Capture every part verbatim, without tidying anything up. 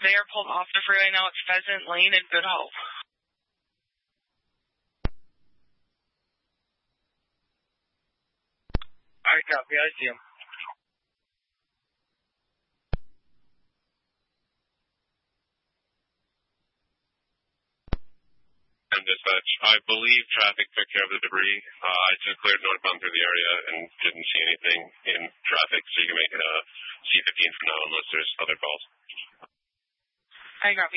They are pulled off the freeway now. It's Pheasant Lane and Good Hope. I copy. I see him. Dispatch. I believe traffic took care of the debris. Uh, I just cleared northbound through the area and didn't see anything in traffic, so you can make it a C fifteen for now unless there's other calls. I copy.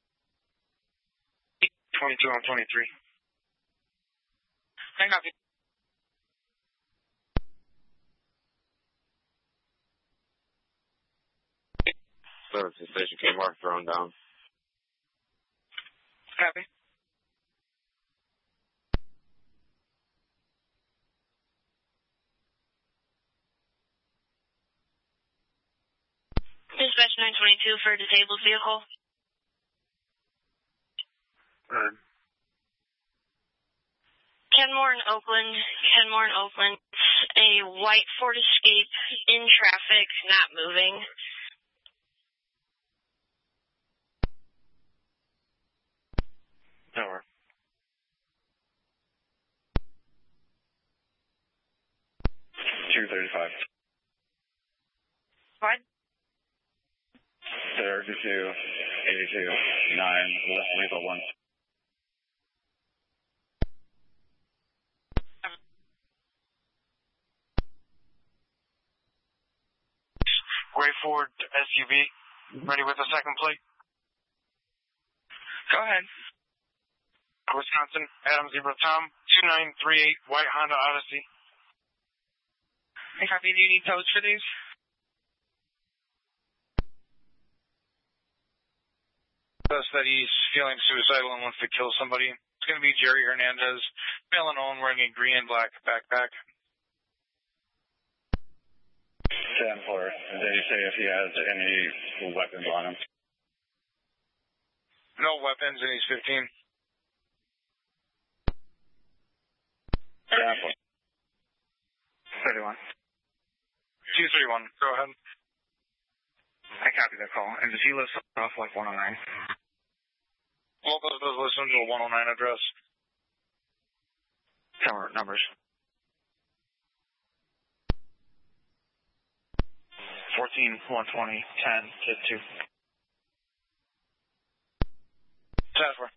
twenty-two on twenty-three. I copy. Service station Kmart thrown down. Copy. Dispatch nine twenty-two for a disabled vehicle. Good. Kenmore and Oakland, Kenmore and Oakland, a white Ford Escape in traffic, not moving. Tower. two thirty-five. What? thirty-two, eighty-two, nine, lethal one. Gray Ford S U V, ready with a second plate. Go ahead. Wisconsin, Adam Zebra Tom, two nine three eight, white Honda Odyssey. I copy. Do you need tows for these? Says that he's feeling suicidal and wants to kill somebody. It's going to be Jerry Hernandez, male and known, wearing a green and black backpack. ten four. Did he say if he has any weapons on him? No weapons, and he's fifteen. ten four. thirty-one. two three one. Go ahead. I copy that call. And does he live off like one oh nine? Well, those does listen to a one oh nine address. Tower numbers. fourteen, one twenty, ten, kid two. ten four.